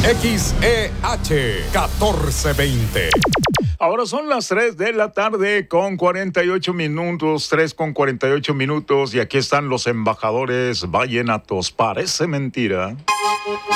XEH 1420. Ahora son las 3 de la tarde con 48 minutos, 3 con 48 minutos, y aquí están los embajadores vallenatos. Parece mentira.